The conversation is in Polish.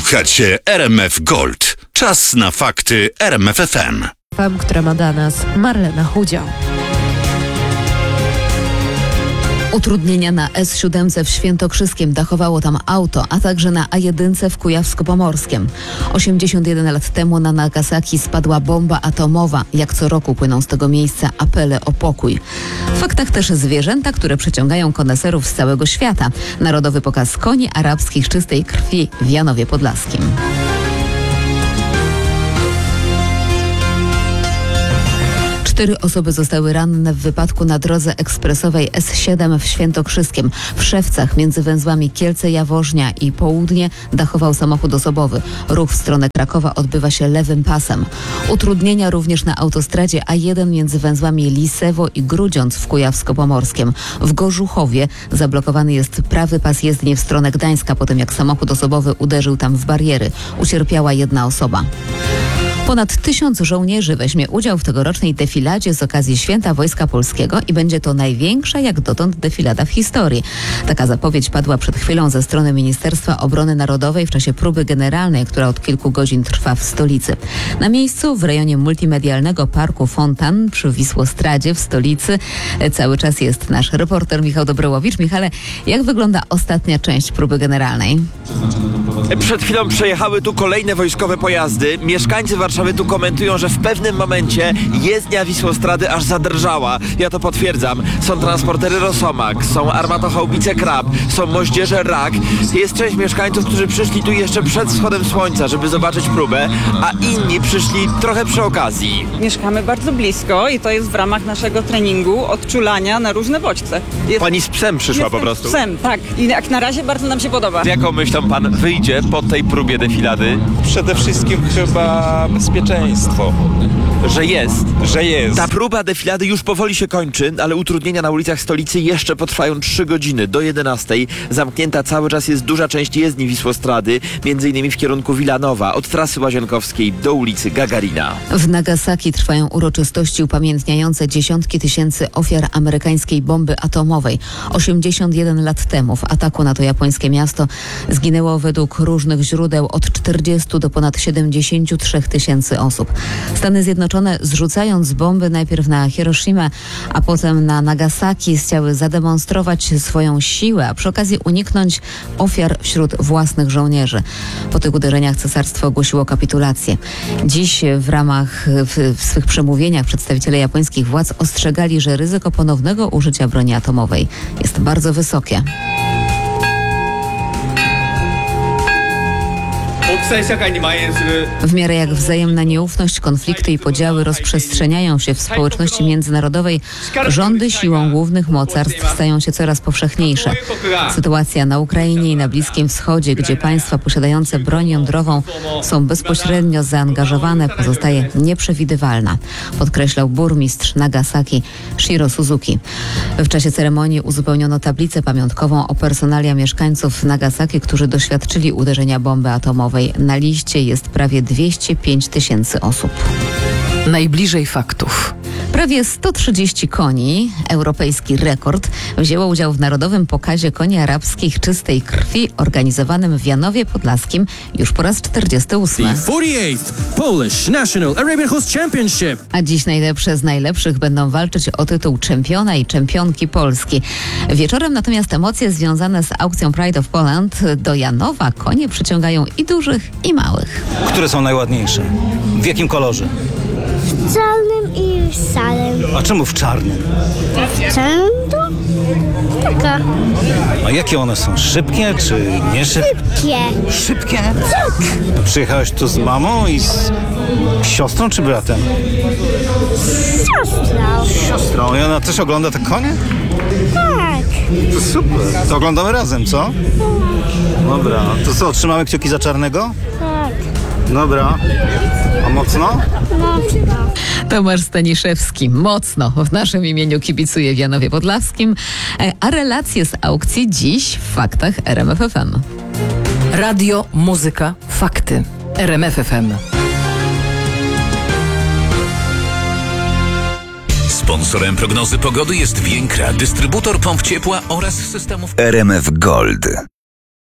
Słuchacie RMF Gold. Czas na fakty RMF FM. Która ma dla nas Marlena Chudział. Utrudnienia na S7 w Świętokrzyskiem, dachowało tam auto, a także na A1 w Kujawsko-Pomorskiem. 81 lat temu na Nagasaki spadła bomba atomowa. Jak co roku płyną z tego miejsca apele o pokój. W faktach też zwierzęta, które przyciągają koneserów z całego świata. Narodowy pokaz koni arabskich czystej krwi w Janowie Podlaskim. Cztery osoby zostały ranne w wypadku na drodze ekspresowej S7 w Świętokrzyskiem. W Szewcach między węzłami Kielce-Jaworznia i Południe dachował samochód osobowy. Ruch w stronę Krakowa odbywa się lewym pasem. Utrudnienia również na autostradzie A1 między węzłami Lisewo i Grudziądz w Kujawsko-Pomorskiem. W Gorzuchowie zablokowany jest prawy pas jezdni w stronę Gdańska po tym, jak samochód osobowy uderzył tam w bariery. Ucierpiała jedna osoba. Ponad 1000 żołnierzy weźmie udział w tegorocznej defiladzie z okazji Święta Wojska Polskiego i będzie to największa jak dotąd defilada w historii. Taka zapowiedź padła przed chwilą ze strony Ministerstwa Obrony Narodowej w czasie próby generalnej, która od kilku godzin trwa w stolicy. Na miejscu w rejonie multimedialnego Parku Fontan przy Wisłostradzie w stolicy cały czas jest nasz reporter Michał Dobrołowicz. Michale, jak wygląda ostatnia część próby generalnej? Przed chwilą przejechały tu kolejne wojskowe pojazdy. Mieszkańcy Warszawy tu komentują, że w pewnym momencie jezdnia Wisłostrady aż zadrżała. Ja to potwierdzam. Są transportery Rosomak, są armatochaubice Krab, są moździerze Rak. Jest część mieszkańców, którzy przyszli tu jeszcze przed wschodem słońca, żeby zobaczyć próbę, a inni przyszli trochę przy okazji. Mieszkamy bardzo blisko i to jest w ramach naszego treningu odczulania na różne bodźce. Pani z psem przyszła po prostu? Z psem, tak. I jak na razie bardzo nam się podoba. Z jaką myślą pan wyjdzie po tej próbie defilady? Przede wszystkim chyba bezpieczeństwo. Że jest. Że jest. Ta próba defilady już powoli się kończy, ale utrudnienia na ulicach stolicy jeszcze potrwają 3 godziny do 11. Zamknięta cały czas jest duża część jezdni Wisłostrady, m.in. w kierunku Wilanowa, od trasy Łazienkowskiej do ulicy Gagarina. W Nagasaki trwają uroczystości upamiętniające dziesiątki tysięcy ofiar amerykańskiej bomby atomowej. 81 lat temu w ataku na to japońskie miasto zginęło według różnych źródeł od 40 do ponad 73 tysięcy osób. Stany Zjednoczone, zrzucając bomby najpierw na Hiroshimę, a potem na Nagasaki, chciały zademonstrować swoją siłę, a przy okazji uniknąć ofiar wśród własnych żołnierzy. Po tych uderzeniach cesarstwo ogłosiło kapitulację. Dziś w swych przemówieniach przedstawiciele japońskich władz ostrzegali, że ryzyko ponownego użycia broni atomowej jest bardzo wysokie. W miarę jak wzajemna nieufność, konflikty i podziały rozprzestrzeniają się w społeczności międzynarodowej, rządy siłą głównych mocarstw stają się coraz powszechniejsze. Sytuacja na Ukrainie i na Bliskim Wschodzie, gdzie państwa posiadające broń jądrową są bezpośrednio zaangażowane, pozostaje nieprzewidywalna, podkreślał burmistrz Nagasaki Shiro Suzuki. W czasie ceremonii uzupełniono tablicę pamiątkową o personalia mieszkańców Nagasaki, którzy doświadczyli uderzenia bomby atomowej. Na liście jest prawie 205 tysięcy osób. Najbliżej faktów. Prawie 130 koni, europejski rekord, wzięło udział w Narodowym Pokazie Koni Arabskich Czystej Krwi organizowanym w Janowie Podlaskim już po raz 48. 48th Polish National Arabian Horse Championship. A dziś najlepsze z najlepszych będą walczyć o tytuł czempiona i czempionki Polski. Wieczorem natomiast emocje związane z aukcją Pride of Poland do Janowa konie przyciągają i dużych, i małych. Które są najładniejsze? W jakim kolorze? W czarnym i w szarym. A czemu w czarnym? W czarnym to taka. A jakie one są? Szybkie czy nie szybkie? Szybkie. Szybkie? Tak. Przyjechałeś tu z mamą i z siostrą czy bratem? Siostrą. Siostrą. I ona też ogląda te konie? Tak. To super. To oglądamy razem, co? Dobra. To co, trzymamy kciuki za czarnego? Tak. Dobra. A mocno? Mocno. Tomasz Staniszewski mocno w naszym imieniu kibicuje w Janowie Podlaskim, a relacje z aukcji dziś w faktach RMF FM. Radio, muzyka, fakty. RMF FM. Sponsorem prognozy pogody jest Więkra, dystrybutor pomp ciepła oraz systemów RMF Gold.